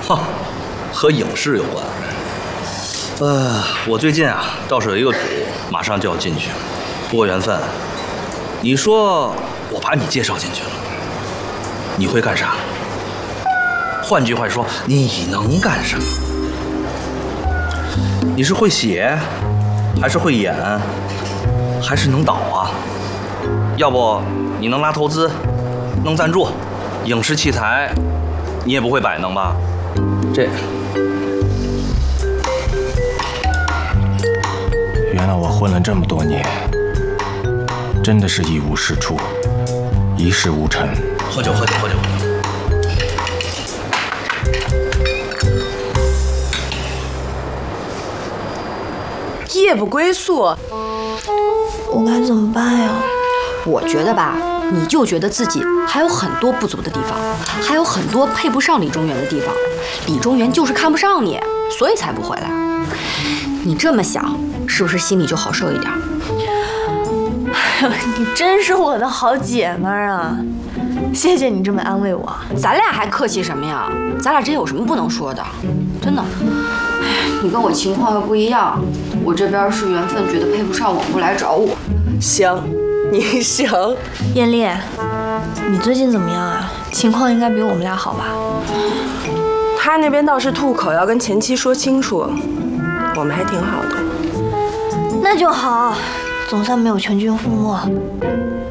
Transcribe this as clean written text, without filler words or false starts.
哈，和影视有关。我最近啊，倒是有一个组，马上就要进去，不过缘分，你说我把你介绍进去了，你会干啥？换句话说，你能干啥？你是会写，还是会演，还是能导啊？要不你能拉投资，弄赞助，影视器材，你也不会摆弄吧？这。 原来我混了这么多年，真的是一无是处，一事无成。 喝酒，喝酒，喝酒。 夜不归宿， 我该怎么办呀？ 我觉得吧，你就觉得自己还有很多不足的地方，还有很多配不上李中原的地方。李中原就是看不上你，所以才不回来。你这么想，是不是心里就好受一点？ 你真是我的好姐们儿啊！谢谢你这么安慰我。 咱俩还客气什么呀？咱俩真有什么不能说的？真的。你跟我情况又不一样，我这边是缘分觉得配不上我，不来找我。 行，你行。 艳丽，你最近怎么样啊？情况应该比我们俩好吧？ 他那边倒是吐口要跟前妻说清楚，我们还挺好的。 那就好，总算没有全军覆没。